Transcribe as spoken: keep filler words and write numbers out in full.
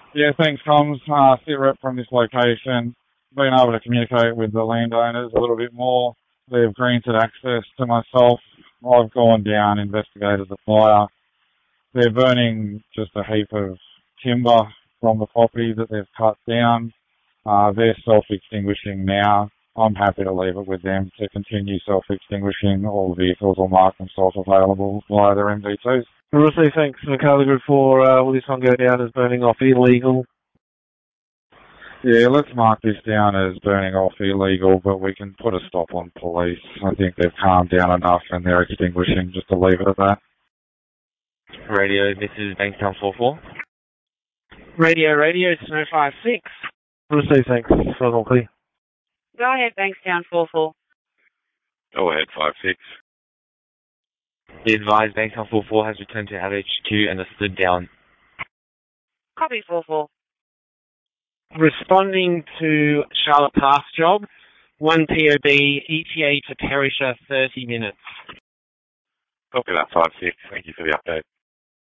Yeah, thanks, comms. Uh, sit rep from this location. Been able to communicate with the landowners a little bit more. They've granted access to myself. I've gone down, investigated the fire. They're burning just a heap of timber from the property that they've cut down. Uh, they're self-extinguishing now. I'm happy to leave it with them to continue self-extinguishing. All vehicles will mark themselves available via their M V Ts. Brucey, thanks. Makala Group four, uh, will this one go down as burning off illegal? Yeah, let's mark this down as burning off illegal, but we can put a stop on police. I think they've calmed down enough and they're extinguishing, just to leave it at that. Radio, this is Bankstown four four. Radio, radio, Snow five six. Brucey, thanks. Funnel clear. Go ahead, Bankstown four four. Go ahead, five six. Be advised, Bankstown four four has returned to L H Q and has stood down. Copy four four. Responding to Charlotte Pass job, one P O B, E T A to Perisher, thirty minutes. Copy that, five six. Thank you for the update.